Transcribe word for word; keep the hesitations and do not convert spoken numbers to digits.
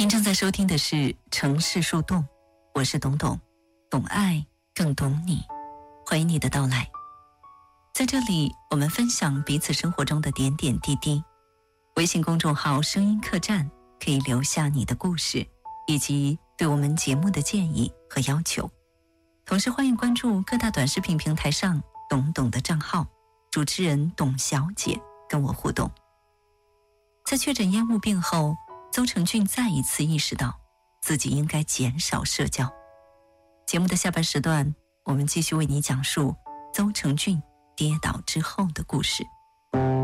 您正在收听的是城市树洞，我是董董，懂爱更懂你，欢迎你的到来。在这里，我们分享彼此生活中的点点滴滴。微信公众号声音客栈可以留下你的故事，以及对我们节目的建议和要求。同时欢迎关注各大短视频平台上董董的账号，主持人董小姐跟我互动。在确诊烟雾病后，邹成俊再一次意识到自己应该减少社交。节目的下半时段，我们继续为你讲述邹成俊跌倒之后的故事。